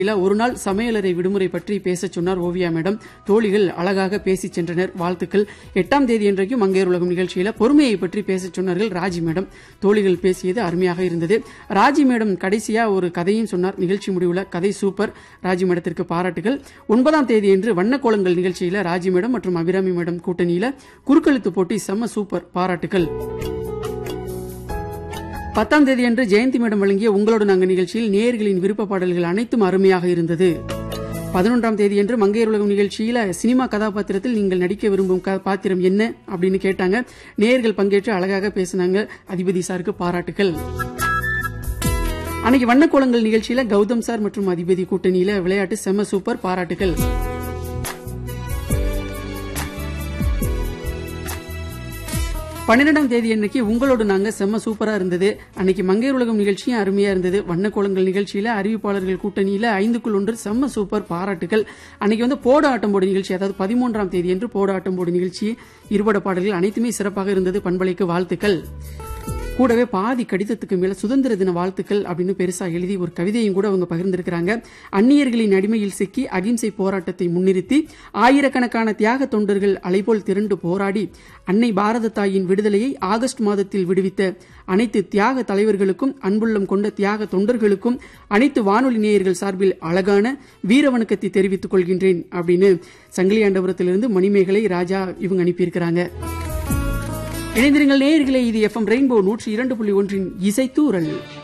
ஒரு நாள் சமையலறை விடுமுறை பற்றி பேசச் சொன்னார் ஓவியா மேடம். தோழிகள் அழகாக பேசிச் சென்றனர். வாழ்த்துக்கள். 8ஆம் தேதி என்றைக்கும் மங்கையர் உலகம் நிகழ்ச்சியில பொறுமையை பற்றி பேசச் சொன்னார்கள் ராஜி மேடம். தோழிகள் பேசியது அருமையாக இருந்தது. ராஜி மேடம் கடைசியா ஒரு கதையும் சொன்னார். நிகழ்ச்சி முடிவுல கதை சூப்பர். ராஜி மேடத்திற்கு பாராட்டுகள். 9ஆம் தேதி என்று வண்ணக்கோலங்கள் நிகழ்ச்சியில ராஜி மேடம் மற்றும் அபிராமி மேடம் கூட்டணியில குறுக்கெழுத்து போட்டி செம்ம சூப்பர். பாராட்டுகள். 10ஆம் தேதி அன்று ஜெயந்தி மேடம் வழங்கிய உங்களோடு நாங்கள் நிகழ்ச்சியில் நேயர்களின் விருப்ப பாடல்கள் அனைத்தும் அருமையாக இருந்தது. 11ஆம் தேதி அன்று மங்கையர் உலகம் நிகழ்ச்சியில சினிமா கதாபாத்திரத்தில் நீங்கள் நடிக்க விரும்பும் பாத்திரம் என்ன அப்படின்னு கேட்டாங்க. நேயர்கள் பங்கேற்று அழகாக பேசினாங்க. அதிபதி சாருக்கு பாராட்டுகள். அன்னைக்கு வண்ணக்கோலங்கள் நிகழ்ச்சியில கௌதம் சார் மற்றும் அதிபதி கூட்டணியில விளையாட்டு செம்ம சூப்பர். பாராட்டுகள். 12ஆம் தேதி அன்னைக்கு உங்களோடு நாங்க செம்ம சூப்பரா இருந்தது. அன்னைக்கு மங்கையர் உலகம் நிகழ்ச்சியும் அருமையா இருந்தது. வண்ணக்கோலங்கள் நிகழ்ச்சியில அறிவிப்பாளர்கள் கூட்டணியில 5க்குள் 1 செம்ம சூப்பர். பாராட்டுகள். அன்னைக்கு போட ஆட்டம் போடு நிகழ்ச்சி, அதாவது 13ஆம் தேதி என்று போட ஆட்டம் போடு நிகழ்ச்சி, இருபட பாடல்கள் அனைத்துமே சிறப்பாக இருந்தது. பண்பலைக்கு வாழ்த்துக்கள். கூடவே பாதி கடிதத்துக்கு மேல சுதந்திர தின வாழ்த்துக்கள் அப்படின்னு பெருசா எழுதி ஒரு கவிதையும் கூட அவங்க பகிர்ந்திருக்கிறாங்க. அந்நியர்களின் அடிமையில் சிக்கி அகிம்சை போராட்டத்தை முன்னிறுத்தி ஆயிரக்கணக்கான தியாக தொண்டர்கள் அலைபோல் திரண்டு போராடி அன்னை பாரத தாயின் விடுதலையை ஆகஸ்ட் மாதத்தில் விடுவித்த அனைத்து தியாக தலைவர்களுக்கும், அன்புள்ளம் கொண்ட தியாக தொண்டர்களுக்கும் அனைத்து வானொலி நேயர்கள் சார்பில் அழகான வீர வணக்கத்தை தெரிவித்துக் கொள்கின்றேன் அப்படின்னு சங்கிலியாண்டபுரத்திலிருந்து மணிமேகலை ராஜா இவங்க அனுப்பியிருக்கிறாங்க. இணைந்திருங்கள் நேயர்களே, இது FM ரெயின்போ 102.1 இசைத்தூரல்.